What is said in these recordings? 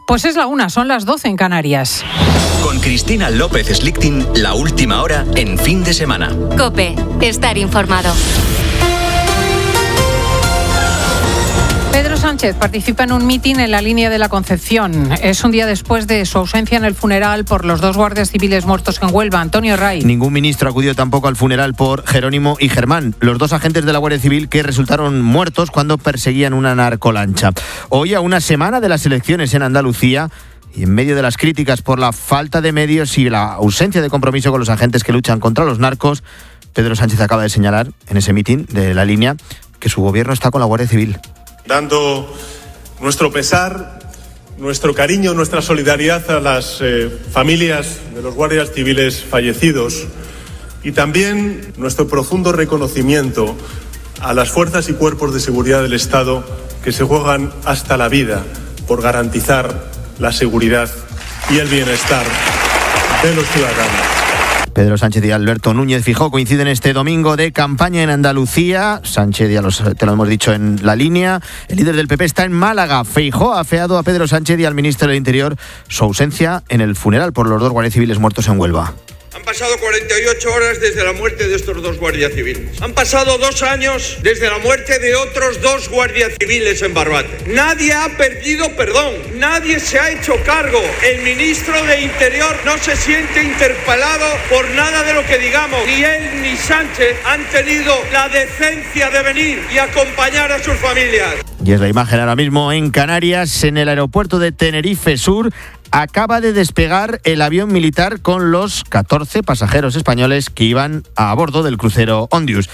Pues es la 1, son las 12 en Canarias. Con Cristina López Slichting, la última hora en Fin de Semana. COPE, estar informado. Pedro Sánchez participa en un mitin en la línea de la Concepción. Es un día después de su ausencia en el funeral por los 2 guardias civiles muertos en Huelva. Antonio Ray. Ningún ministro acudió tampoco al funeral por Jerónimo y Germán, los 2 agentes de la Guardia Civil que resultaron muertos cuando perseguían una narcolancha. Hoy, a una semana de las elecciones en Andalucía, y en medio de las críticas por la falta de medios y la ausencia de compromiso con los agentes que luchan contra los narcos, Pedro Sánchez acaba de señalar en ese mitin de la línea que su gobierno está con la Guardia Civil. Dando nuestro pesar, nuestro cariño, nuestra solidaridad a las familias de los guardias civiles fallecidos y también nuestro profundo reconocimiento a las fuerzas y cuerpos de seguridad del Estado que se juegan hasta la vida por garantizar la seguridad y el bienestar de los ciudadanos. Pedro Sánchez y Alberto Núñez Feijóo coinciden este domingo de campaña en Andalucía. Sánchez, te lo hemos dicho en la línea. El líder del PP está en Málaga. Feijóo ha afeado a Pedro Sánchez y al ministro del Interior su ausencia en el funeral por los 2 guardias civiles muertos en Huelva. Han pasado 48 horas desde la muerte de estos 2 guardias civiles. Han pasado 2 años desde la muerte de otros 2 guardias civiles en Barbate. Nadie ha perdido perdón. Nadie se ha hecho cargo. El ministro de Interior no se siente interpelado por nada de lo que digamos. Ni él ni Sánchez han tenido la decencia de venir y acompañar a sus familias. Y es la imagen ahora mismo en Canarias, en el aeropuerto de Tenerife Sur. Acaba de despegar el avión militar con los 14 pasajeros españoles que iban a bordo del crucero Ondius.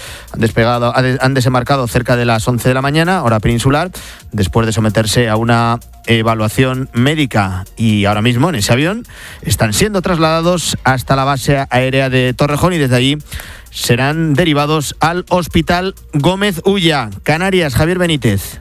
Han desembarcado cerca de las 11 de la mañana, hora peninsular, después de someterse a una evaluación médica. Y ahora mismo en ese avión están siendo trasladados hasta la base aérea de Torrejón y desde allí serán derivados al Hospital Gómez Ulla. Canarias, Javier Benítez.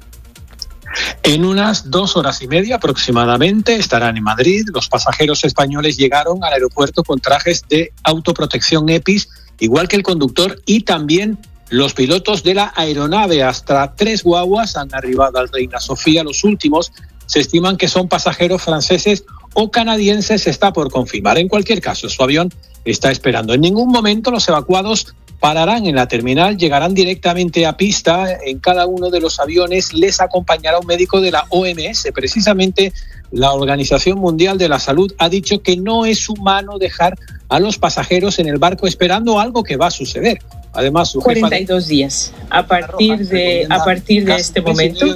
En unas 2 horas y media aproximadamente estarán en Madrid. Los pasajeros españoles llegaron al aeropuerto con trajes de autoprotección EPIs, igual que el conductor y también los pilotos de la aeronave. Hasta 3 guaguas han arribado al Reina Sofía. Los últimos se estiman que son pasajeros franceses o canadienses. Está por confirmar. En cualquier caso, su avión está esperando. En ningún momento los evacuados pararán en la terminal, llegarán directamente a pista. En cada uno de los aviones les acompañará un médico de la OMS. Precisamente la Organización Mundial de la Salud ha dicho que no es humano dejar a los pasajeros en el barco esperando algo que va a suceder. Además, su 42 días a partir de este momento.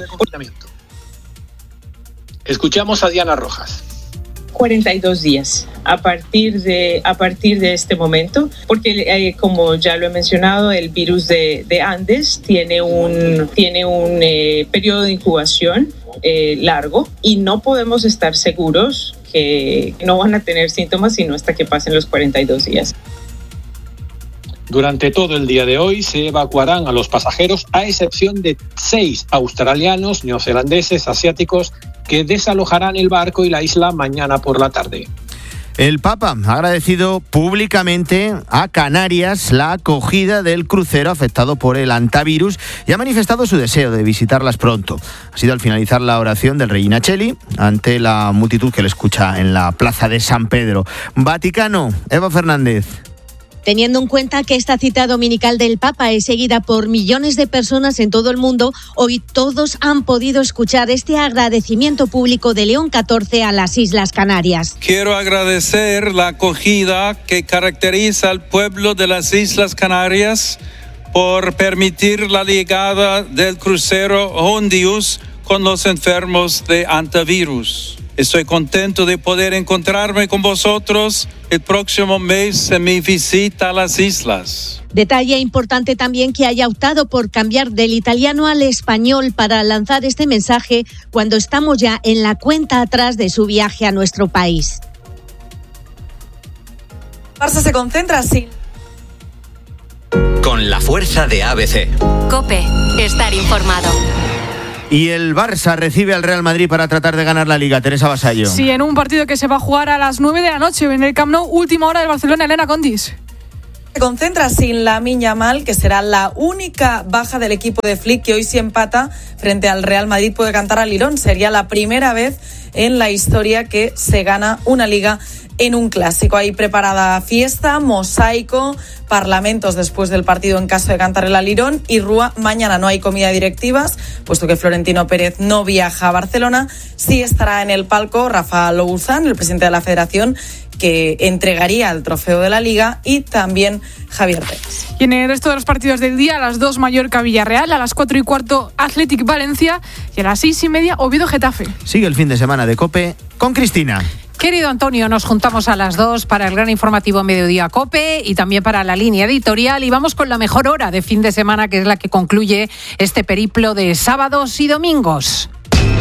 Escuchamos a Diana Rojas. 42 días a partir de este momento, porque como ya lo he mencionado, el virus de Andes tiene un periodo de incubación largo y no podemos estar seguros que no van a tener síntomas sino hasta que pasen los 42 días. Durante todo el día de hoy se evacuarán a los pasajeros, a excepción de 6 australianos, neozelandeses, asiáticos, que desalojarán el barco y la isla mañana por la tarde. El Papa ha agradecido públicamente a Canarias la acogida del crucero afectado por el hantavirus y ha manifestado su deseo de visitarlas pronto. Ha sido al finalizar la oración del rey Nacheli ante la multitud que le escucha en la plaza de San Pedro. Vaticano, Eva Fernández. Teniendo en cuenta que esta cita dominical del Papa es seguida por millones de personas en todo el mundo, hoy todos han podido escuchar este agradecimiento público de León XIV a las Islas Canarias. Quiero agradecer la acogida que caracteriza al pueblo de las Islas Canarias por permitir la llegada del crucero Ondius con los enfermos de hantavirus. Estoy contento de poder encontrarme con vosotros el próximo mes en mi visita a las islas. Detalle importante también que haya optado por cambiar del italiano al español para lanzar este mensaje cuando estamos ya en la cuenta atrás de su viaje a nuestro país. Barça se concentra así. Con la fuerza de ABC. COPE, estar informado. Y el Barça recibe al Real Madrid para tratar de ganar la Liga. Teresa Vasallo. Sí, en un partido que se va a jugar a las 9 de la noche en el Camp Nou, última hora del Barcelona, Elena Condis. se concentra sin Lamine Yamal, que será la única baja del equipo de Flick, que hoy si empata frente al Real Madrid puede cantar al Lirón. Sería la primera vez en la historia que se gana una liga en un clásico. Hay preparada fiesta, mosaico, parlamentos después del partido en caso de cantar el Alirón y Rúa. Mañana no hay comida de directivas, puesto que Florentino Pérez no viaja a Barcelona. Sí estará en el palco Rafa Louzán, el presidente de la Federación, que entregaría el trofeo de la Liga, y también Javier Tebas. Y en el resto de los partidos del día, a las 2 Mallorca-Villarreal, a las 4:15 Athletic Valencia y a las 6:30 Oviedo-Getafe. Sigue el fin de semana de COPE con Cristina. Querido Antonio, nos juntamos a las 2 para el gran informativo Mediodía COPE y también para la línea editorial, y vamos con la mejor hora de fin de semana, que es la que concluye este periplo de sábados y domingos.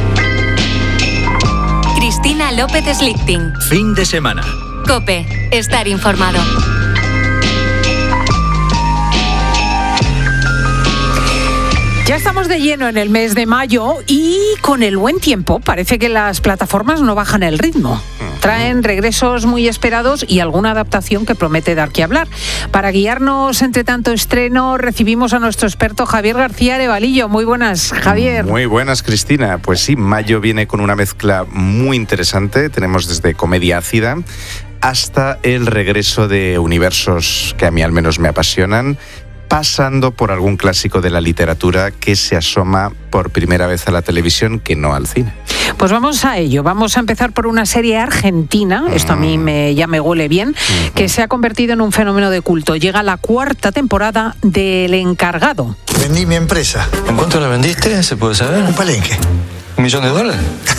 Cristina López Slichting. Fin de semana. COPE. Estar informado. Ya estamos de lleno en el mes de mayo y con el buen tiempo parece que las plataformas no bajan el ritmo. Traen regresos muy esperados y alguna adaptación que promete dar que hablar. Para guiarnos entre tanto estreno, recibimos a nuestro experto Javier García Arevalillo. Muy buenas, Javier. Muy buenas, Cristina. Pues sí, mayo viene con una mezcla muy interesante. Tenemos desde comedia ácida hasta el regreso de universos que a mí al menos me apasionan, pasando por algún clásico de la literatura que se asoma por primera vez a la televisión, que no al cine. Pues vamos a ello. Vamos a empezar por una serie argentina, esto a mí ya me huele bien, que se ha convertido en un fenómeno de culto. Llega la 4ª temporada de El Encargado. Vendí mi empresa. ¿En cuánto la vendiste? ¿Se puede saber? Un palenque. ¿$1 millón?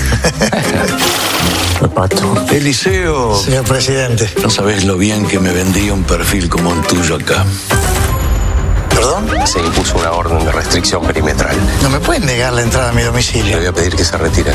Pato. Eliseo. Señor presidente. No sabés lo bien que me vendía un perfil como el tuyo acá. ¿Perdón? Se impuso una orden de restricción perimetral. No me pueden negar la entrada a mi domicilio. Le voy a pedir que se retire.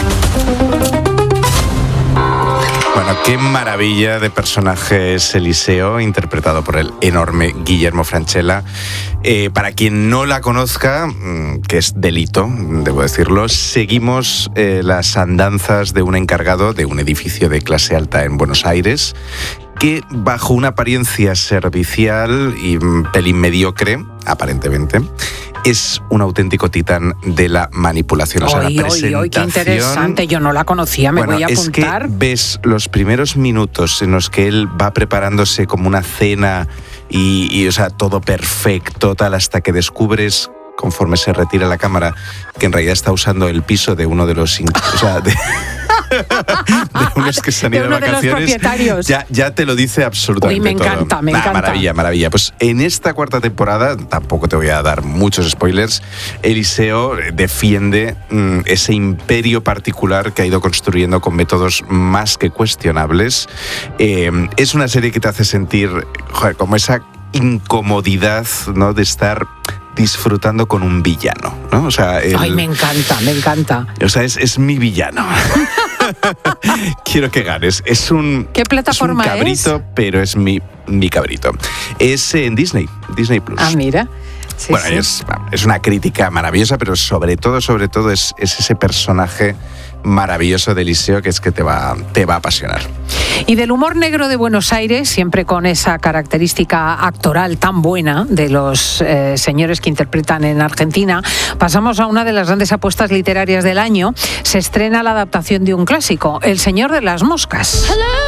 Bueno, qué maravilla de personaje es Eliseo, interpretado por el enorme Guillermo Francella. Para quien no la conozca, que es delito, debo decirlo, seguimos las andanzas de un encargado de un edificio de clase alta en Buenos Aires, que bajo una apariencia servicial y un pelín mediocre, aparentemente, es un auténtico titán de la manipulación. O sea, la presentación... qué interesante, yo no la conocía, me voy a apuntar. Es que ves los primeros minutos en los que él va preparándose como una cena y o sea, todo perfecto, tal, hasta que descubres, conforme se retira la cámara, que en realidad está usando el piso de uno de los... O sea, de unos que se han ido de vacaciones, ya te lo dice absolutamente me encanta, todo. Me encanta. Maravilla. Pues en esta 4ª temporada, tampoco te voy a dar muchos spoilers, Eliseo defiende ese imperio particular que ha ido construyendo con métodos más que cuestionables. Es una serie que te hace sentir, joder, como esa incomodidad, ¿no?, de estar disfrutando con un villano, ¿no? O sea, me encanta. O sea, es mi villano. Quiero que ganes. ¿Qué plataforma es? Un cabrito, pero es mi cabrito. Es en Disney Plus. Ah, mira. Sí, bueno, sí. Es una crítica maravillosa, pero sobre todo es ese personaje maravilloso de Eliseo que es que te va a apasionar. Y del humor negro de Buenos Aires, siempre con esa característica actoral tan buena de los señores que interpretan en Argentina, pasamos a una de las grandes apuestas literarias del año. Se estrena la adaptación de un clásico, El Señor de las Moscas.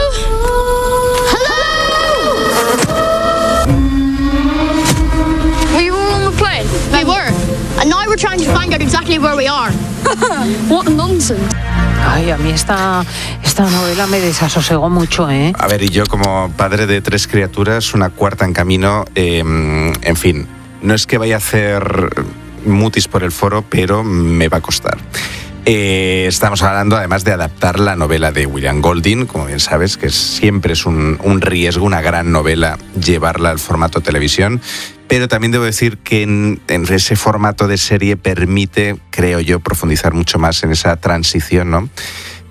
We were. And now we're trying to find out exactly where we are. What nonsense. Ay, a mí esta novela me desasosegó mucho, ¿eh? A ver, y yo como padre de 3 criaturas, una 4ª en camino, en fin, no es que vaya a hacer mutis por el foro, pero me va a costar. Estamos hablando además de adaptar la novela de William Golding, como bien sabes, que siempre es un riesgo, una gran novela, llevarla al formato televisión. Pero también debo decir que en ese formato de serie permite, creo yo, profundizar mucho más en esa transición, ¿no?,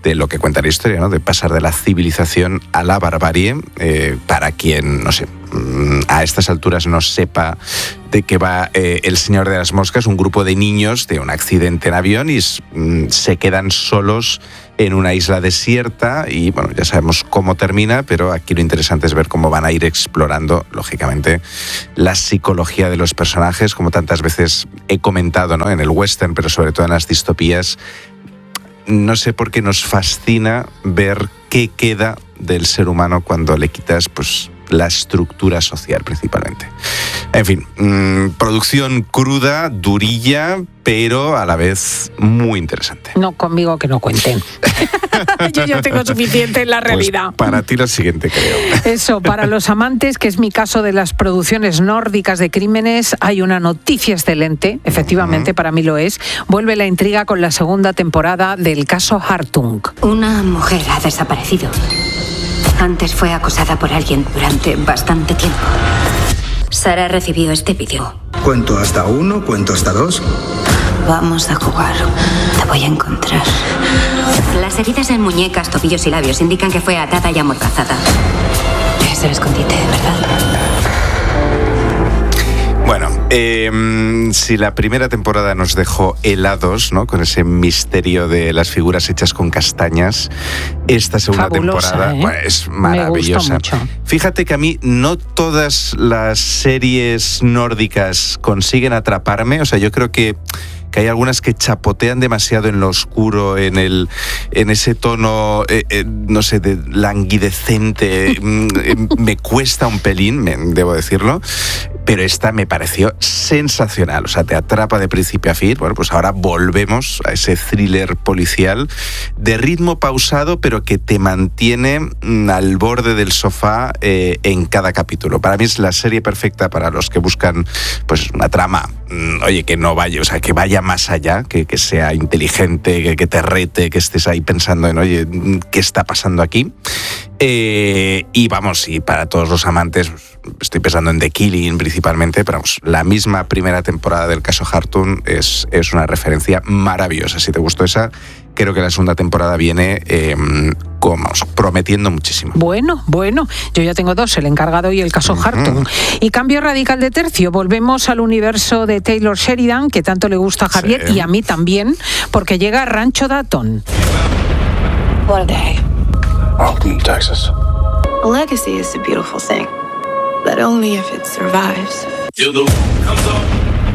de lo que cuenta la historia, ¿no? De pasar de la civilización a la barbarie. Para quien, no sé, a estas alturas no sepa de qué va El Señor de las Moscas, un grupo de niños de un accidente en avión y se quedan solos en una isla desierta y, bueno, ya sabemos cómo termina, pero aquí lo interesante es ver cómo van a ir explorando, lógicamente, la psicología de los personajes, como tantas veces he comentado, ¿no? En el western, pero sobre todo en las distopías. No sé por qué nos fascina ver qué queda del ser humano cuando le quitas, pues, la estructura social principalmente. En fin, producción cruda, durilla, pero a la vez muy interesante. No, conmigo que no cuenten. Yo ya tengo suficiente en la realidad. Pues para ti lo siguiente, creo. Eso, para los amantes, que es mi caso de las producciones nórdicas de crímenes, hay una noticia excelente, efectivamente, para mí lo es. Vuelve la intriga con la segunda temporada del caso Hartung. Una mujer ha desaparecido. Antes fue acosada por alguien durante bastante tiempo. Sara recibió este vídeo. ¿Cuento hasta 1? ¿Cuento hasta 2? Vamos a jugar. Te voy a encontrar. Las heridas en muñecas, tobillos y labios indican que fue atada y amordazada. Es el escondite, ¿verdad? Bueno, si la primera temporada nos dejó helados, ¿no? Con ese misterio de las figuras hechas con castañas, esta segunda temporada, bueno, es maravillosa. Me gusta mucho. Fíjate que a mí no todas las series nórdicas consiguen atraparme. O sea, yo creo que hay algunas que chapotean demasiado en lo oscuro, en ese tono, no sé, de languidecente. Me cuesta un pelín, debo decirlo. Pero esta me pareció sensacional, o sea, te atrapa de principio a fin. Bueno, pues ahora volvemos a ese thriller policial de ritmo pausado, pero que te mantiene al borde del sofá en cada capítulo. Para mí es la serie perfecta para los que buscan, pues, una trama, oye, que no vaya, o sea, que vaya más allá, que sea inteligente, que te rete, que estés ahí pensando en, oye, ¿qué está pasando aquí? Y vamos, y para todos los amantes, estoy pensando en The Killing principalmente, pero vamos, la misma primera temporada del caso Hartung es una referencia maravillosa. Si te gustó esa, creo que la segunda temporada viene prometiendo muchísimo. Bueno, yo ya tengo 2, el encargado y el caso Hartung. Y cambio radical de tercio, volvemos al universo de Taylor Sheridan, que tanto le gusta a Javier y a mí también, porque llega a Rancho Dayton. What a day. Austin, Texas. A legacy is a beautiful thing, but only if it survives. Till the moon comes up.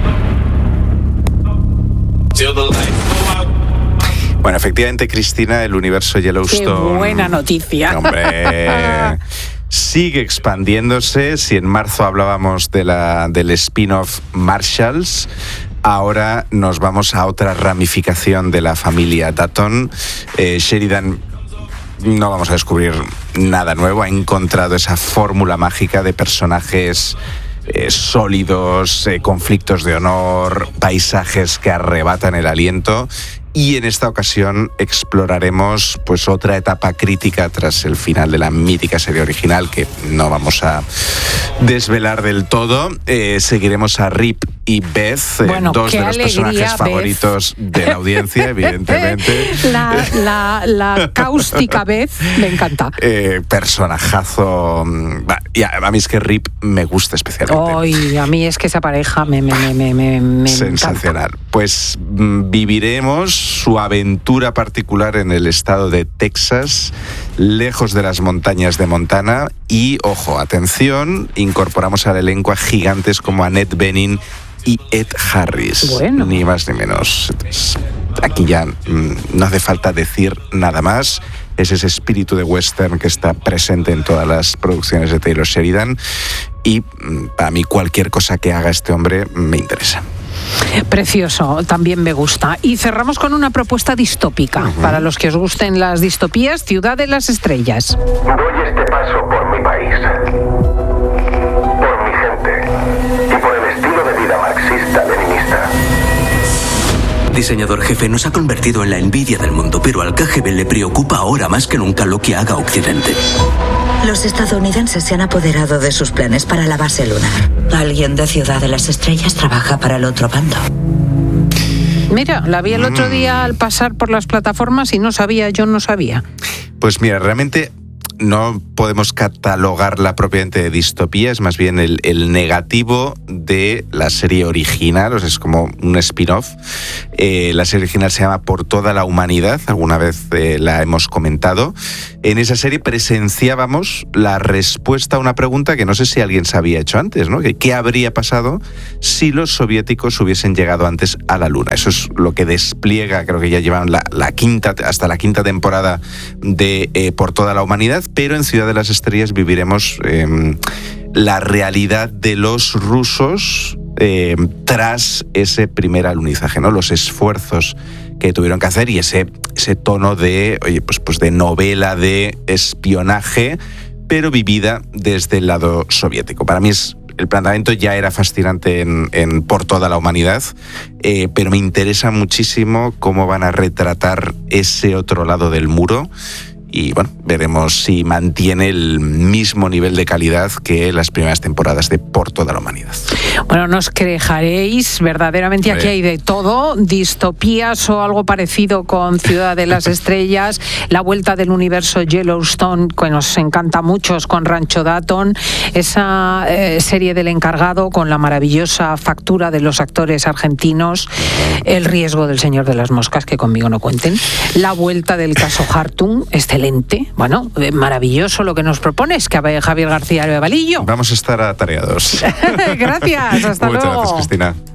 Till the lights go out. Bueno, efectivamente, Cristina, el universo Yellowstone... ¡Qué buena noticia! Hombre, sigue expandiéndose. Si en marzo hablábamos del spin-off Marshalls, ahora nos vamos a otra ramificación de la familia Dutton. Sheridan, no vamos a descubrir nada nuevo, ha encontrado esa fórmula mágica de personajes sólidos, conflictos de honor, paisajes que arrebatan el aliento. Y en esta ocasión exploraremos, pues, otra etapa crítica tras el final de la mítica serie original, que no vamos a desvelar del todo. Seguiremos a Rip y Beth, dos de los personajes favoritos de la audiencia, evidentemente. La cáustica Beth, me encanta. Personajazo. Y a mí es que Rip me gusta especialmente. Ay, a mí es que esa pareja me sensacional. Encanta. Pues viviremos su aventura particular en el estado de Texas, lejos de las montañas de Montana. Y, ojo, atención, incorporamos al elenco a gigantes como Annette Bening y Ed Harris. Bueno. Ni más ni menos. Aquí ya no hace falta decir nada más. Es ese espíritu de western que está presente en todas las producciones de Taylor Sheridan. Y para mí cualquier cosa que haga este hombre me interesa. Precioso, también me gusta. Y cerramos con una propuesta distópica. Para los que os gusten las distopías, Ciudad de las Estrellas. Doy este paso por mi país, por mi gente y por el estilo de vida marxista-leninista. Diseñador jefe, nos ha convertido en la envidia del mundo, pero al KGB le preocupa ahora más que nunca lo que haga Occidente. Los estadounidenses se han apoderado de sus planes para la base lunar. Alguien de Ciudad de las Estrellas trabaja para el otro bando. Mira, la vi el otro día al pasar por las plataformas y no sabía. Pues mira, realmente no podemos catalogarla propiamente de distopía, es más bien el negativo de la serie original, o sea, es como un spin-off. La serie original se llama Por toda la humanidad, alguna vez la hemos comentado. En esa serie presenciábamos la respuesta a una pregunta que no sé si alguien se había hecho antes, ¿no? ¿Qué habría pasado si los soviéticos hubiesen llegado antes a la Luna? Eso es lo que despliega, creo que ya llevan hasta la quinta temporada de Por toda la humanidad, pero en Ciudad de las Estrellas viviremos la realidad de los rusos tras ese primer alunizaje, ¿no? Los esfuerzos que tuvieron que hacer y ese tono de, pues de novela de espionaje, pero vivida desde el lado soviético. Para mí el planteamiento ya era fascinante en Por toda la humanidad, pero me interesa muchísimo cómo van a retratar ese otro lado del muro. Y bueno, veremos si mantiene el mismo nivel de calidad que las primeras temporadas de Por toda la humanidad. Bueno, no os quejaréis, verdaderamente aquí hay de todo, distopías o algo parecido con Ciudad de las Estrellas, la vuelta del universo Yellowstone, que nos encanta a muchos, con Rancho Dayton, esa serie del Encargado con la maravillosa factura de los actores argentinos, El riesgo del Señor de las Moscas, que conmigo no cuenten, la vuelta del caso Hartung, excelente. Bueno, maravilloso lo que nos propones, Javier García Valillo. Vamos a estar atareados. Gracias, hasta luego. Muchas gracias, Cristina.